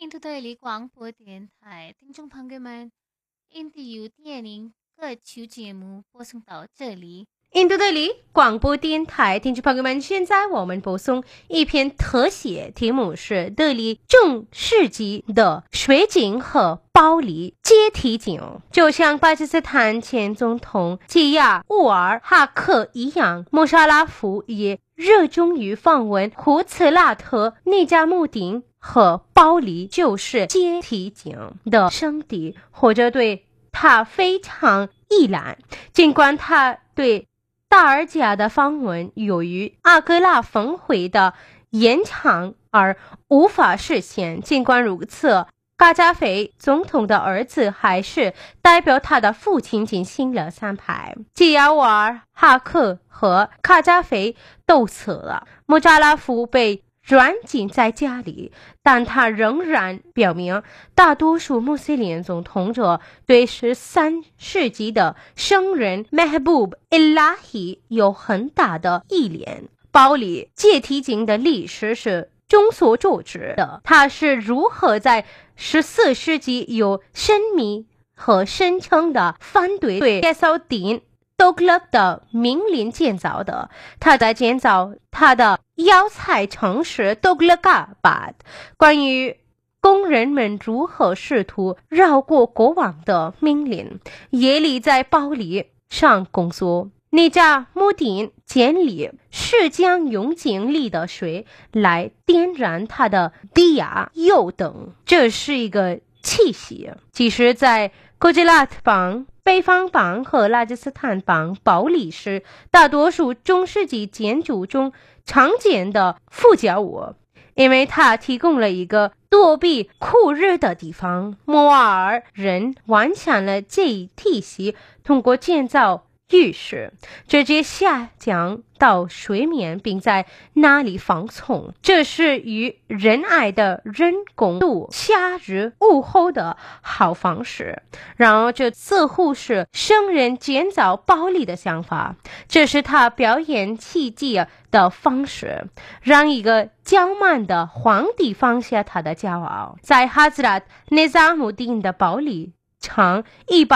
印度代理广播电台听众朋友们，印度有电影歌曲节目播送到这里。 印度对里广播电台听众朋友们，现在我们播送一篇特写，题目是德里中世纪的水井和包里阶梯井。就像巴基斯坦前总统吉亚乌尔哈克一样，穆沙拉夫也热衷于访问胡茨拉特内加穆丁和包里就是阶梯井的圣地，或者对他非常依赖。尽管他对大尔贾的访问由于阿格拉峰会的延长而无法实现，尽管如此，卡扎菲总统的儿子还是代表他的父亲进行了参拜。吉亚瓦尔哈克和卡扎菲都死了，穆扎拉夫被软禁在家里，但他仍然表明大多数穆斯林总统者对13世纪的圣人 Mehboob Ilahi 有很大的依恋。包里阶梯井的历史是众所周知的，它是如何在14世纪有神秘和深沉的反对耶稣丁多格勒的命令建造的。他在建造他的要塞城市多格勒嘎巴。关于工人们如何试图绕过国王的命令，耶利在包里上工作。内加穆丁建立是将用井里的水来点燃他的低压油灯，这是一个气息。其实在古吉拉特邦、北方邦和拉吉斯坦邦，包里是大多数中世纪建筑中常见的附加物，因为它提供了一个躲避酷热的地方。摩尔人完善了这一体系，通过建造浴室直接下降到水面，并在那里放松，这是与仁爱的人工度夏日午后的好方式。然而这似乎是圣人建造包里的想法，这是他表演奇迹的方式，让一个骄慢的皇帝放下他的骄傲。在哈兹拉内扎穆丁的包里长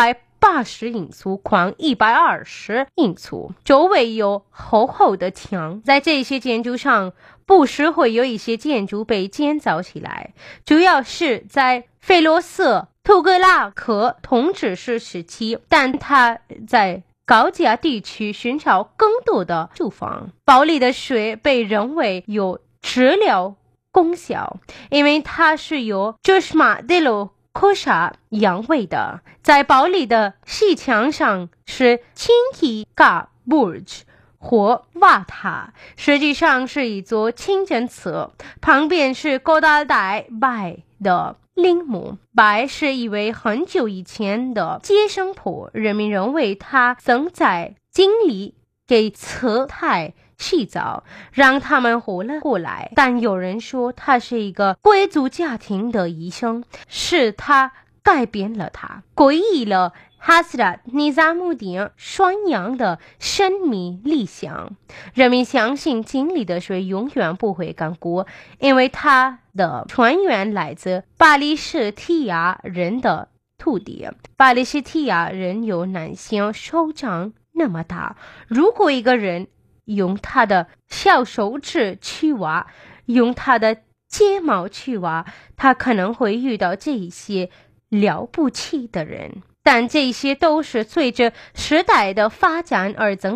180英寸，宽120英寸，周围有厚厚的墙。在这些建筑上不时会有一些建筑被建造起来，主要是在费罗斯图格拉克统治时期，但他在高加地区寻找更多的住房。包里的水被认为有治疗功效，因为它是由朱什马德鲁科沙养胃的。在包里的西墙上是青伊嘎 Burj 或瓦塔，实际上是一座清真寺，旁边是高大代拜的陵墓。拜是一位很久以前的接生婆，人们认为他曾在井里给慈太洗澡，让他们活了过来。但有人说他是一个贵族家庭的医生，是他改变了他，诡异了哈斯拉尼扎穆丁宣扬的神秘理想。人们相信井里的水永远不会干枯，因为它的泉源来自巴利什提亚人的土地。巴利什提亚人有男性手掌那么大，如果一个人用他的小手指去挖，用他的睫毛去挖，他可能会遇到这一些了不起的人，但这些都是随着时代的发展而增